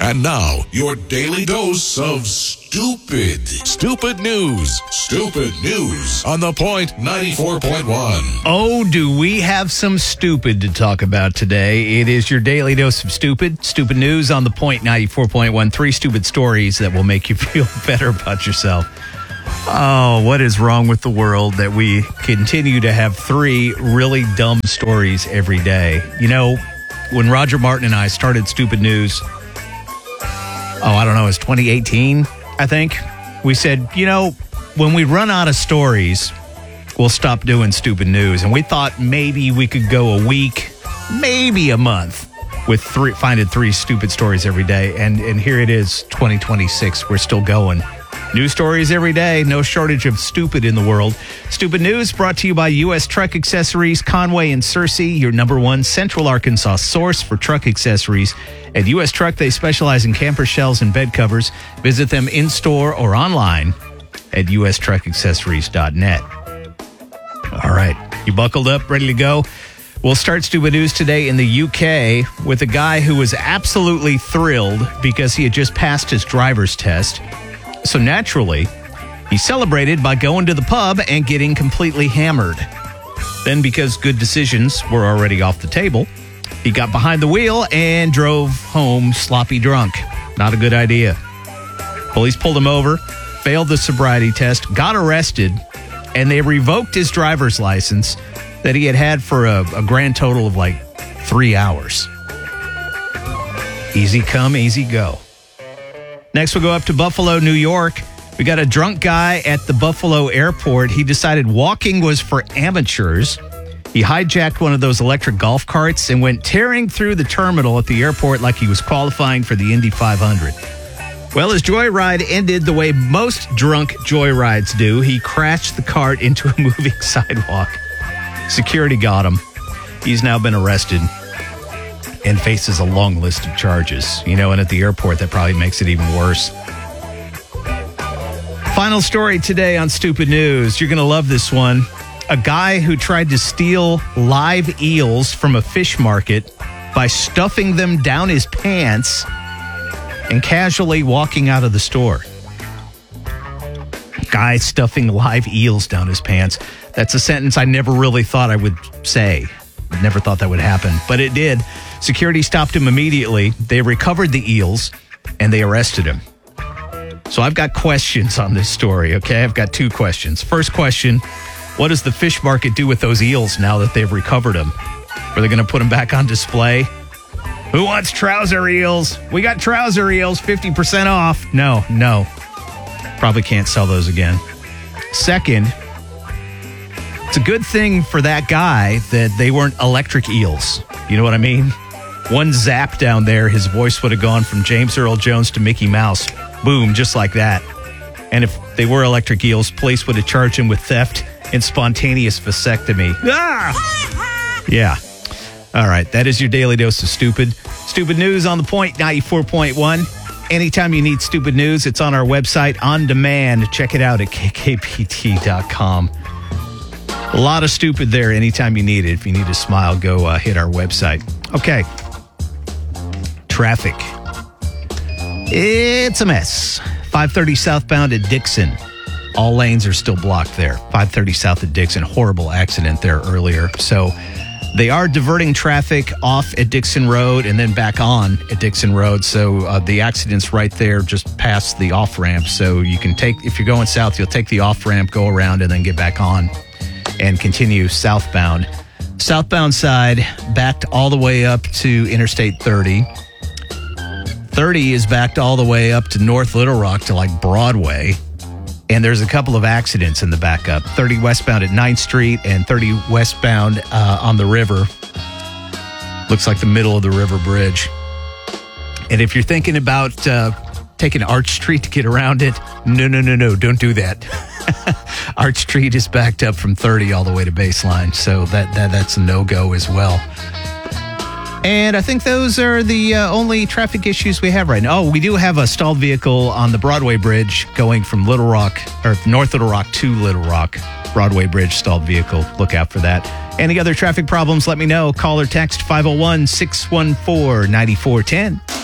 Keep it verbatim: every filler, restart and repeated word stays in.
And now, your daily dose of stupid. Stupid news. Stupid news on The Point ninety-four point one. Oh, do we have some stupid to talk about today? It is your daily dose of stupid. Stupid news on The Point ninety-four point one. Three stupid stories that will make you feel better about yourself. Oh, what is wrong with the world that we continue to have three really dumb stories every day? You know, when Roger Martin and I started Stupid News, oh, I don't know, it was twenty eighteen, I think. We said, you know, when we run out of stories, we'll stop doing Stupid News. And we thought maybe we could go a week, maybe a month, with three, finding three stupid stories every day. And, and here it is, twenty twenty-six, we're still going. New stories every day, no shortage of stupid in the world. Stupid News brought to you by U S Truck Accessories, Conway and Searcy, your number one Central Arkansas source for truck accessories. At U S Truck, they specialize in camper shells and bed covers. Visit them in-store or online at u s truck accessories dot net. All right, you buckled up, ready to go? We'll start Stupid News today in the U K with a guy who was absolutely thrilled because he had just passed his driver's test. So naturally, he celebrated by going to the pub and getting completely hammered. Then, because good decisions were already off the table, he got behind the wheel and drove home sloppy drunk. Not a good idea. Police pulled him over, failed the sobriety test, got arrested, and they revoked his driver's license that he had had for a, a grand total of like three hours. Easy come, easy go. Next, we'll go up to Buffalo, New York. We got a drunk guy at the Buffalo airport. He decided walking was for amateurs. He hijacked one of those electric golf carts and went tearing through the terminal at the airport like he was qualifying for the Indy five hundred. Well, his joyride ended the way most drunk joyrides do. He crashed the cart into a moving sidewalk. Security got him. He's now been arrested and faces a long list of charges. You know, and at the airport, that probably makes it even worse. Final story today on Stupid News. You're going to love this one. A guy who tried to steal live eels from a fish market by stuffing them down his pants and casually walking out of the store. Guy stuffing live eels down his pants. That's a sentence I never really thought I would say. Never thought that would happen, but it did. Security stopped him immediately. They recovered the eels, and they arrested him. So I've got questions on this story, okay? I've got two questions. First question, what does the fish market do with those eels now that they've recovered them? Are they going to put them back on display? Who wants trouser eels? We got trouser eels, fifty percent off. No, no. Probably can't sell those again. Second, it's a good thing for that guy that they weren't electric eels. You know what I mean? One zap down there, his voice would have gone from James Earl Jones to Mickey Mouse. Boom, just like that. And if they were electric eels, police would have charged him with theft and spontaneous vasectomy. Ah! Yeah. All right, that is your daily dose of stupid. Stupid News on The Point ninety-four point one. Anytime you need stupid news, it's on our website on demand. Check it out at k k p t dot com. A lot of stupid there anytime you need it. If you need a smile, go uh, hit our website. Okay. Traffic. It's a mess. five thirty southbound at Dixon. All lanes are still blocked there. five thirty south at Dixon. Horrible accident there earlier. So they are diverting traffic off at Dixon Road and then back on at Dixon Road. So uh, the accident's right there just past the off-ramp. So you can take, if you're going south, you'll take the off-ramp, go around, and then get back on and continue southbound. Southbound side backed all the way up to Interstate thirty. thirty is backed all the way up to North Little Rock to like Broadway. And there's a couple of accidents in the backup. thirty westbound at ninth Street and thirty westbound uh, on the river. Looks like the middle of the river bridge. And if you're thinking about uh, taking Arch Street to get around it, no, no, no, no, don't do that. Arch Street is backed up from thirty all the way to Baseline. So that, that that's a no-go as well. And I think those are the uh, only traffic issues we have right now. Oh, we do have a stalled vehicle on the Broadway Bridge going from Little Rock, or North Little Rock to Little Rock. Broadway Bridge stalled vehicle. Look out for that. Any other traffic problems, let me know. Call or text five oh one, six one four, nine four one oh.